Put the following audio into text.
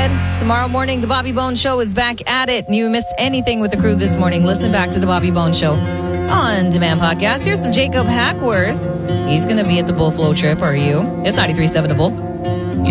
ahead. Tomorrow morning, The Bobby Bones Show is back at it. And you missed anything with the crew this morning, listen back to The Bobby Bones Show on Demand Podcast. Here's some Jacob Hackworth. He's going to be at the Bull Flow trip. Are you? It's 93.7 The Bull.